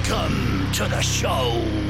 Welcome to the show.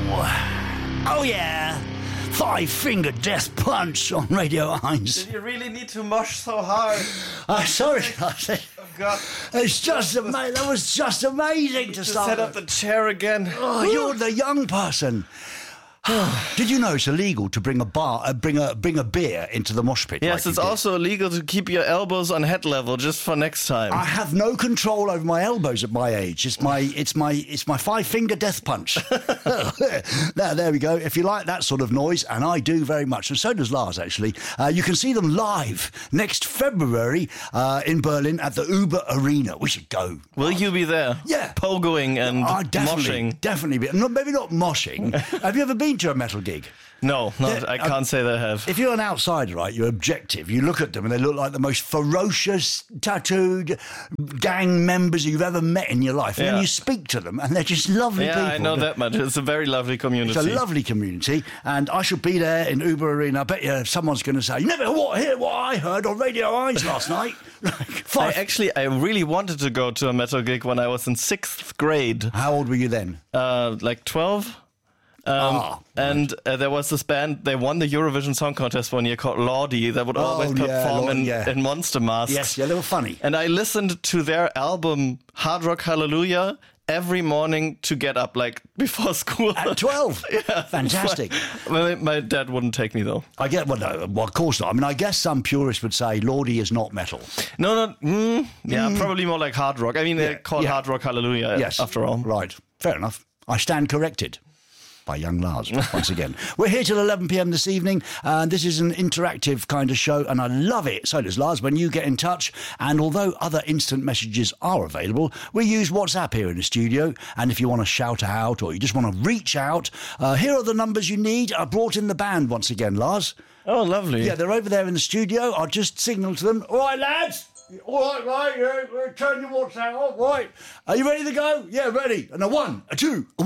Oh yeah, Five Finger Death Punch on Radio 1. Did you really need to mosh so hard? Sorry, Oh God! it's just amazing. That was just amazing to start. Set up the chair again. Oh, you're the young person. Did you know it's illegal to bring a beer into the mosh pit? Yes, like it's also illegal to keep your elbows on head level just for next time. I have no control over my elbows at my age. It's my 5 finger death punch. there we go. If you like that sort of noise, and I do very much, and so does Lars actually, you can see them live next February in Berlin at the Uber Arena. We should go. Will you be there? Yeah. Pogoing and moshing. Definitely. Maybe not moshing. Have you ever been to a metal gig? No, I can't say that I have. If you're an outsider, right, you're objective. You look at them and they look like the most ferocious, tattooed gang members you've ever met in your life. And then you speak to them and they're just lovely people. Yeah, I know that much. It's a very lovely community. It's a lovely community. And I should be there in Uber Arena. I bet you someone's going to say, you never hear what I heard on Radio 1 last night. I really wanted to go to a metal gig when I was in 6th grade. How old were you then? Like 12. And there was this band, they won the Eurovision Song Contest one year called Lordi that would always perform in monster masks. Yes, they were funny. And I listened to their album Hard Rock Hallelujah every morning to get up, like, before school. At 12? Yeah. Fantastic. My dad wouldn't take me, though. Well, of course not. I mean, I guess some purists would say Lordi is not metal. Probably more like hard rock. I mean, they're called Hard Rock Hallelujah, after all. Right, fair enough. I stand corrected. By young Lars, once again. We're here till 11 p.m. this evening, and this is an interactive kind of show, and I love it. So does Lars, when you get in touch. And although other instant messages are available, we use WhatsApp here in the studio. And if you want to shout out or you just want to reach out, here are the numbers you need. I brought in the band once again, Lars. Oh, lovely. Yeah, they're over there in the studio. I'll just signal to them. All right, lads. All right, yeah, turn your WhatsApp off, right. Are you ready to go? Yeah, ready. And a 1, a 2, a